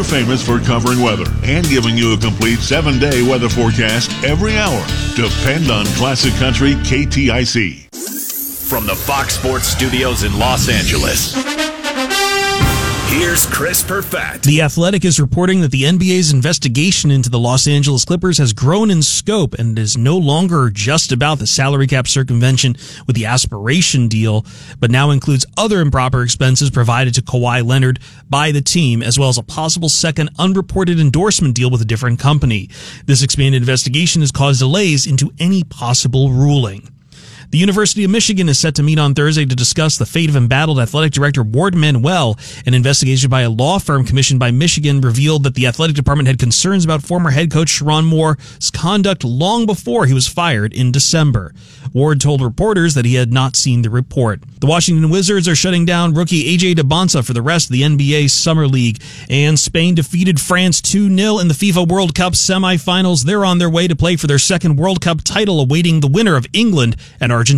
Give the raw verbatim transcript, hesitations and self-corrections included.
We're famous for covering weather and giving you a complete seven-day weather forecast every hour. Depend on Classic Country K T I C. From the Fox Sports Studios in Los Angeles, here's Chris Perfett. The Athletic is reporting that the N B A's investigation into the Los Angeles Clippers has grown in scope and is no longer just about the salary cap circumvention with the aspiration deal, but now includes other improper expenses provided to Kawhi Leonard by the team, as well as a possible second unreported endorsement deal with a different company. This expanded investigation has caused delays into any possible ruling. The University of Michigan is set to meet on Thursday to discuss the fate of embattled athletic director Ward Manuel. An investigation by a law firm commissioned by Michigan revealed that the athletic department had concerns about former head coach Sharon Moore's conduct long before he was fired in December. Ward told reporters that he had not seen the report. The Washington Wizards are shutting down rookie A J Debonsa for the rest of the N B A Summer League. And Spain defeated France two nil in the FIFA World Cup semifinals. They're on their way to play for their second World Cup title, awaiting the winner of England and Argentina.